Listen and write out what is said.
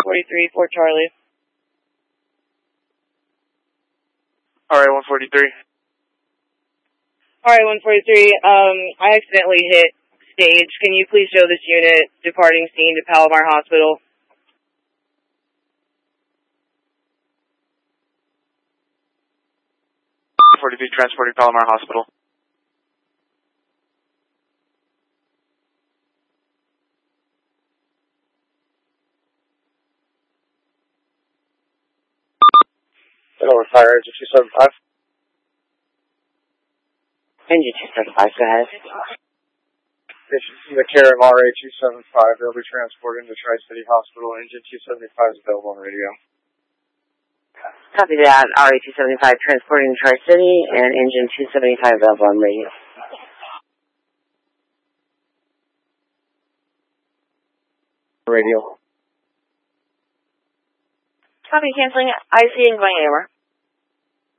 143, Fort Charlie. RA 143. Alright, 143, I accidentally hit stage. Can you please show this unit departing scene to Palomar Hospital? 43 transporting Palomar Hospital. Hello, Fire Engine 275. Engine 275, go ahead. Patients in the care of RA 275. They'll be transported to Tri-City Hospital. Engine 275 is available on radio. Copy that. RA 275 transporting to Tri-City and engine 275 available on radio. Radio. Copy, canceling IC and going anywhere.